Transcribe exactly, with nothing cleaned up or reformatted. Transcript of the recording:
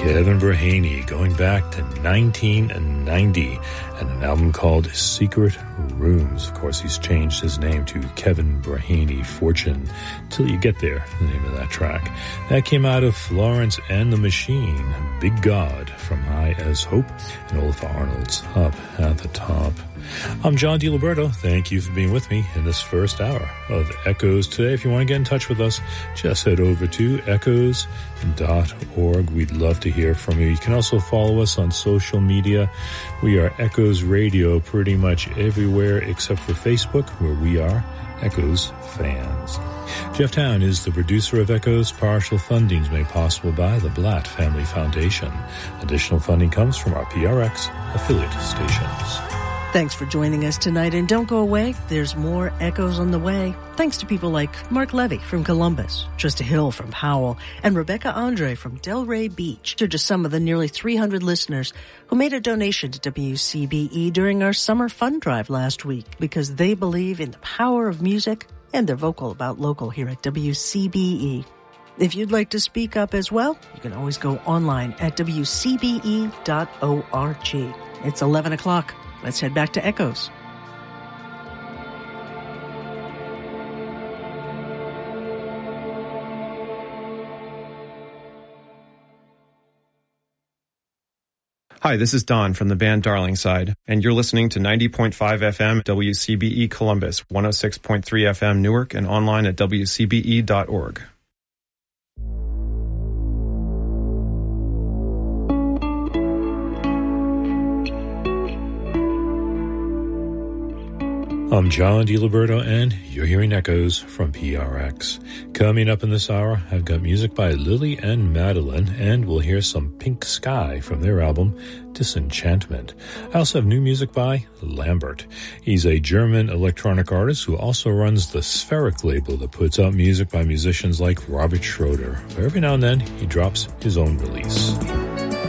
Kevin Brahaney, going back to nineteen ninety, and an album called Secret Rooms. Of course, he's changed his name to Kevin Brahaney Fortune, till you get there, the name of that track. That came out of Florence and the Machine, Big God, From High as Hope, and Olaf Arnold's Up at the Top. I'm John DiLiberto. Thank you for being with me in this first hour of Echoes today. If you want to get in touch with us, just head over to echoes dot org. We'd love to hear from you. You can also follow us on social media. We are Echoes Radio pretty much everywhere except for Facebook, where we are Echoes Fans. Jeff Town is the producer of Echoes. Partial funding is made possible by the Blatt Family Foundation. Additional funding comes from our P R X affiliate stations. Thanks for joining us tonight, and don't go away. There's more Echoes on the way. Thanks to people like Mark Levy from Columbus, Trista Hill from Powell, and Rebecca Andre from Delray Beach. They're just some of the nearly three hundred listeners who made a donation to W C B E during our summer fund drive last week because they believe in the power of music and they're vocal about local here at W C B E. If you'd like to speak up as well, you can always go online at w c b e dot org. It's eleven o'clock. Let's head back to Echoes. Hi, this is Don from the band Darlingside, and you're listening to ninety point five F M W C B E Columbus, one oh six point three F M Newark, and online at w c b e dot org. I'm John DiLiberto, and you're hearing Echoes from P R X. Coming up in this hour, I've got music by Lily and Madeline, and we'll hear some Pink Sky from their album Disenchantment. I also have new music by Lambert. He's a German electronic artist who also runs the Spheric label that puts out music by musicians like Robert Schroeder. But every now and then, he drops his own release.